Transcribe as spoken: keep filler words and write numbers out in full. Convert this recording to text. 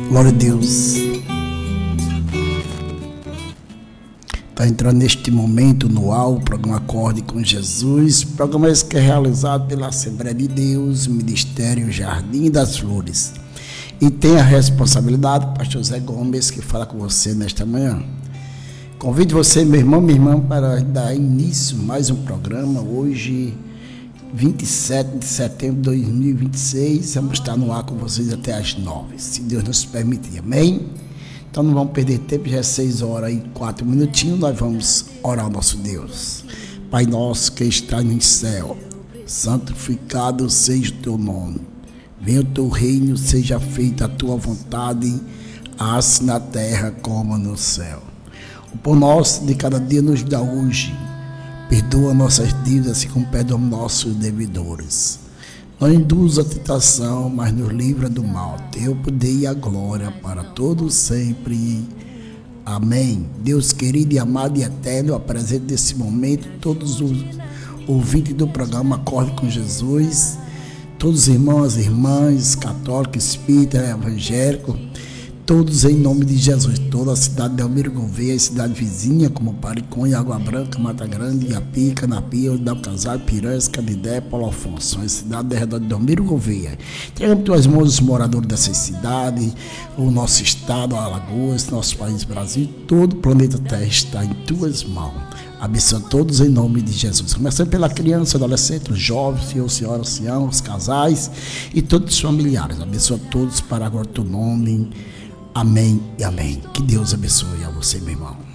Glória a Deus. Está entrando neste momento no ar o programa Acorde com Jesus, programa esse que é realizado pela Assembleia de Deus, Ministério Jardim das Flores. E tem a responsabilidade do pastor Zé Gomes, que fala com você nesta manhã. Convido você, meu irmão, minha irmã, para dar início a mais um programa. Hoje, vinte e sete de setembro de dois mil e vinte e seis, vamos estar no ar com vocês até às nove, se Deus nos permitir, amém? Então não vamos perder tempo, já é seis horas e quatro minutinhos, nós vamos orar ao nosso Deus. Pai nosso que está no céu, santificado seja o teu nome, venha o teu reino, seja feita a tua vontade, assim na terra como no céu. O pão nosso de cada dia nos dá hoje, perdoa nossas dívidas, assim como perdoamos nossos devedores. Não induza a tentação, mas nos livra do mal. Teu poder e a glória para todos sempre. Amém. Deus querido e amado e eterno, apresento nesse momento todos os ouvintes do programa Acorde com Jesus, todos os irmãos e irmãs, católicos, espíritas, evangélicos, todos em nome de Jesus, toda a cidade de Almiro Gouveia, cidade vizinha, como Pariconha, Água Branca, Mata Grande, Iapi, Canapia, Dalcazar, Piranhas, Canidé, Paulo Afonso, a cidade ao redor de Almiro Gouveia. Entregamos tuas mãos os moradores dessa cidade, o nosso estado, Alagoas, nosso país Brasil, todo o planeta Terra está em tuas mãos. Abençoa todos em nome de Jesus. Começando pela criança, adolescente, os jovens, senhor, senhora, ancião, os casais e todos os familiares. Abençoa todos para agora o teu nome. Amém e amém. Que Deus abençoe a você, meu irmão.